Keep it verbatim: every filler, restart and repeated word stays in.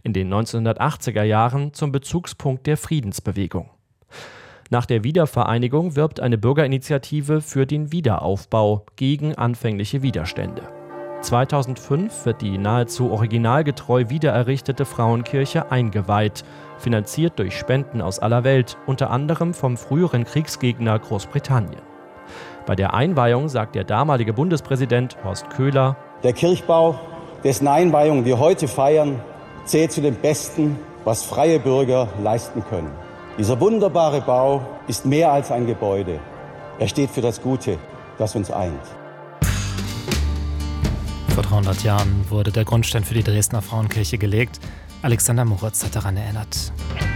in den neunzehnhundertachtziger Jahren zum Bezugspunkt der Friedensbewegung. Nach der Wiedervereinigung wirbt eine Bürgerinitiative für den Wiederaufbau gegen anfängliche Widerstände. zweitausendfünf wird die nahezu originalgetreu wiedererrichtete Frauenkirche eingeweiht, finanziert durch Spenden aus aller Welt, unter anderem vom früheren Kriegsgegner Großbritannien. Bei der Einweihung sagt der damalige Bundespräsident Horst Köhler: Der Kirchbau, dessen Einweihung wir heute feiern, zählt zu dem Besten, was freie Bürger leisten können. Dieser wunderbare Bau ist mehr als ein Gebäude. Er steht für das Gute, das uns eint. Vor dreihundert Jahren wurde der Grundstein für die Dresdner Frauenkirche gelegt. Alexander Moritz hat daran erinnert.